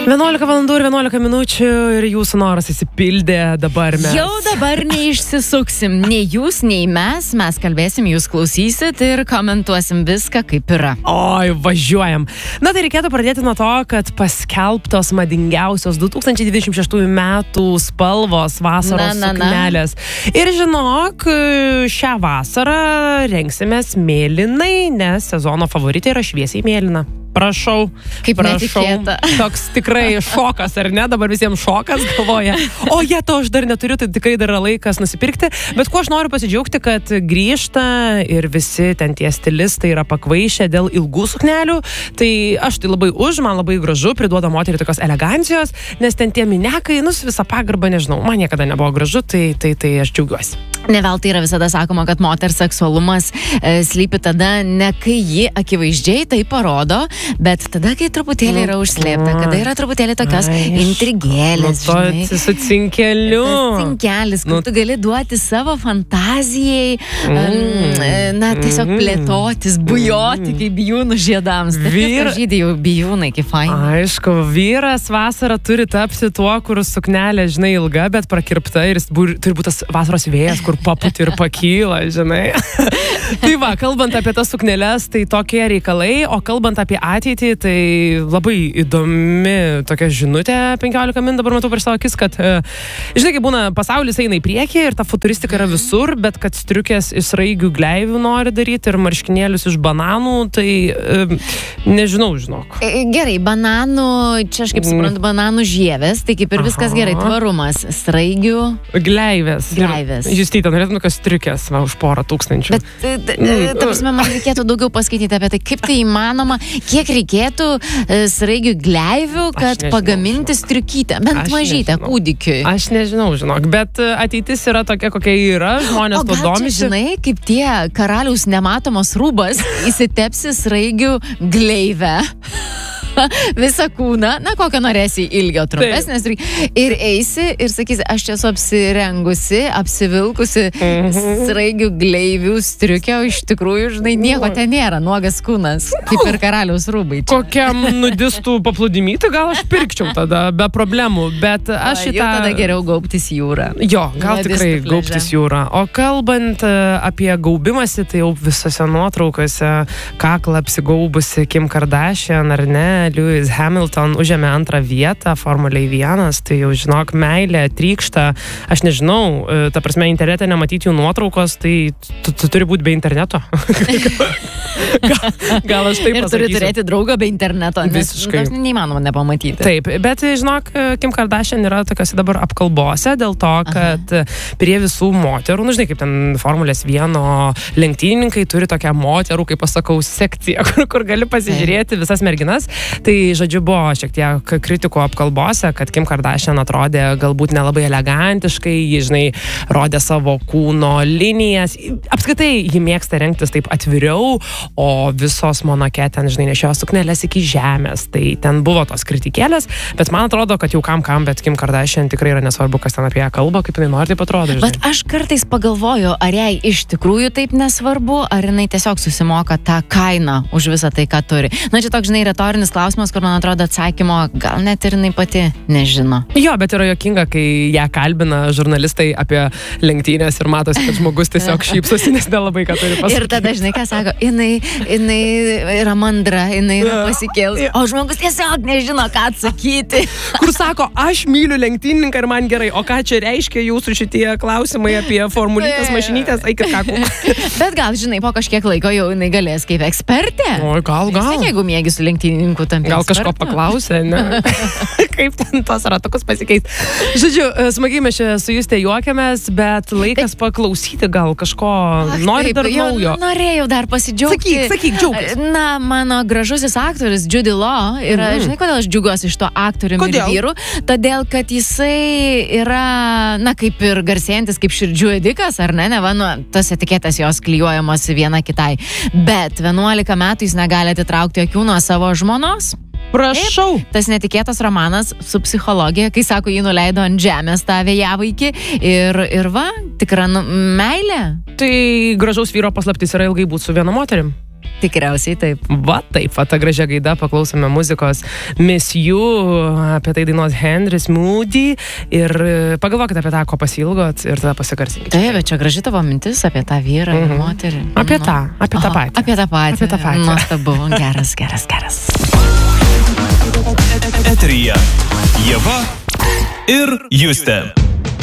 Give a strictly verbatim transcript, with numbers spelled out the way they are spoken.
vienuolika valandų ir vienuolika minučių ir jūsų noras įsipildė dabar mes. Jau dabar neišsisuksim, nei jūs, nei mes, mes kalbėsim, jūs klausysit ir komentuosim viską, kaip yra. Oi, važiuojam. Na tai reikėtų pradėti nuo to, kad paskelbtos madingiausios du tūkstančiai dvidešimt šeštųjų metų spalvos vasaros na, na, suknelės. Na. Ir žinok, šią vasarą rengsimės mėlynai, nes sezono favoritė yra šviesiai mėlyna. Prašau, kaip prašau. Netikėta. Toks tikrai šokas, ar ne? Dabar visiems šokas galvoja. O jie to aš dar neturiu, tai tikrai dar yra laikas nusipirkti. Bet kuo aš noriu pasidžiaugti, kad grįžta ir visi ten tie stilistai yra pakvaišę dėl ilgų suknelių. Tai aš tai labai už, man labai gražu, priduoda moterį tokios elegancijos, nes ten tie minekai, nu, visą pagarbą, nežinau, man niekada nebuvo gražu, tai, tai, tai aš džiaugiuosi. Ne veltui yra visada sakoma, kad moters seksualumas e, slypi tada, ne kai ji akivaizdžiai tai parodo, bet tada, kai truputėlį yra užslėpta, kada yra truputėlį tokios Aiš. intrigėlės, nu, žinai. Su cinkeliu. Tas cinkelis, kur nu. tu gali duoti savo fantazijai, mm. na, tiesiog plėtotis, bujoti mm. kaip bijūnų žiedams. Vyr... Žydai jau bijūnai, kaip fainai. Aišku, vyras vasarą turi tapti tuo, kur suknelė, žinai, ilga, bet prakirpta ir jis turi būti tas vasaros vėjas, kur paput ir pakyla, žinai. Tai va, kalbant apie tas sukneles, tai tokie reikalai, o kalbant apie ateitį, tai labai įdomi tokia žinutė penkiolika min dabar matau prieš savo akis, kad, žinai, kaip būna, pasaulis eina į priekį ir ta futuristika yra visur, bet kad striukės iš sraigių gleivių nori daryti ir marškinėlius iš bananų, tai nežinau, žinok. Gerai, bananų, čia aš kaip suprantu, bananų žievės, tai kaip ir viskas Aha. gerai, tvarumas, sraigių gleivės. Gleivės. Justyta, norėtum kokios striukės va, už porą tūkstančių. Bet, ta prasme, man reikėtų daugiau paskaityti apie tai, kaip tai įmanoma, kiek reikėtų sraigių gleivių, kad pagaminti striukytę, bent mažytę kūdikiui. Aš nežinau, žinok, bet ateitis yra tokia, kokia yra, žmonės to domisi. Žinai, kaip tie karaliaus nematomos rūbas įsitepsi sraigių gleivę. Visą kūną, na, kokią norėsi ilgio, trumpesnės, ir eisi ir sakysi, aš čia esu apsirengusi, apsivilkusi mm-hmm. sraigių gleivių striukę, o iš tikrųjų, žinai, nieko ten nėra, nuogas kūnas, kaip ir karaliaus rūbai. Čia. Kokiam nudistų paplūdimyti, gal aš pirkčiau tada, be problemų, bet aš šitą... Jau tada geriau gaubtis jūrą. Jo, gal Nudistų tikrai pležė. gaubtis jūrą. O kalbant apie gaubimąsi, tai jau visose nuotraukose kaklą apsigaubusi Kim Kardashian, ar ne, Lewis Hamilton užėmė antrą vietą Formulėje vienas, tai jau žinok, meilė trykšta, aš nežinau, ta prasme, internete nematyti jų nuotraukos, tai tu, tu turi būti be interneto. gal, gal aš taip ir pasakysiu. Turi turėti draugą be interneto, nes visiškai neįmanoma nepamatyti. Taip, bet žinok, Kim Kardashian yra tokiose dabar apkalbose dėl to, kad Aha. prie visų moterų, nu žinai, kaip ten Formulės vieno lenktynininkai turi tokią moterų, kaip pasakau, sekciją, kur, kur gali pasižiūrėti visas merginas. Tai, žodžiu, buvo šiek tiek kritikų apkalbose, kad Kim Kardashian atrodė galbūt nelabai elegantiškai, ji, žinai, rodė savo kūno linijas. Apskritai, ji mėgsta rengtis taip atviriau, o visos Monake ten, žinai, nešėjo suknelės iki žemės. Tai ten buvo tos kritikėlės, bet man atrodo, kad jau kam kam, bet Kim Kardashian tikrai yra nesvarbu, kas ten apie ją kalba, kaip jinai nori, taip atrodo. Žinai. Bet aš kartais pagalvoju, ar jai iš tikrųjų taip nesvarbu, ar jinai tiesiog susimoka tą kainą už visą tai, ką turi. Na, čia toks, žinai, retorinis klausimas, kur man atrodo atsakymo gal net ir jinai pati nežino. Jo, bet yra juokinga, kai ją kalbina žurnalistai apie lenktynės ir matosi, kad žmogus tiesiog šypsosi, nes nelabai ką turi pasakyti. Ir tada, žinai, ką sako, jinai, jinai yra mandra, jinai yra pasikėlus, o žmogus tiesiog nežino, ką atsakyti. Kur sako, aš myliu lenktynininką ir man gerai, o ką čia reiškia jūsų šitie klausimai apie formulytas mašinytės, eikit kakų. Bet gal, žinai, po kažkiek laiko jau jinai galės kaip ekspertė. O, gal, gal. Vis, jeigu mėgi su lenktyninku tam gal kažko paklausė, ne? Kaip ten tos ratukus pasikeis. Žodžiu, smagiai mes čia su Juste juokiamės, bet laikas tai... paklausyti gal kažko. Ach, nori taip, dar naujo. Norėjau dar pasidžiaugti. Sakyk, sakyk, džiaugtis. Na, mano gražusis aktorius Jude Law yra, mm. žinai, kodėl aš džiaugiuosi iš to aktoriumi ir vyru? Todėl, kad jisai yra, na, kaip ir garsėjantis kaip širdžių ėdikas, ar ne? Ne, va, nu, tas etiketės jos klijuojamos viena kitai. Bet vienuolika metų jis negali atitraukti akių nuo savo žmonos. Prašau. Taip, tas netikėtas romanas su psichologija, kai sako, jį nuleido ant žemės tą vėjavaikį ir, ir va, tikra nu, meilė. Tai gražaus vyro paslaptis yra ilgai būti su viena moterim. Tikriausiai taip. Va taip, va ta gražia gaida, paklausome muzikos Miss You, apie tai dainos Henris Moody ir pagalvokite apie tą, ko pasilgot ir tada pasigarsinkite. Taip, bet čia graži tavo mintis apie tą vyrą ir Mhm. moterį. Apie Nu. tą, apie tą Aha, patį. Apie tą patį. Apie tą patį. Nuostabu, geras, geras, geras. Eteryje Ieva ir Justė.